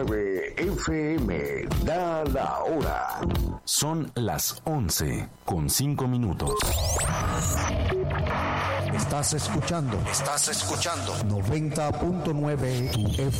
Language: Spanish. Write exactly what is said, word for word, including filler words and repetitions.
nueve F M da la hora. Son las once con cinco minutos. Estás escuchando. Estás escuchando. noventa punto nueve F M.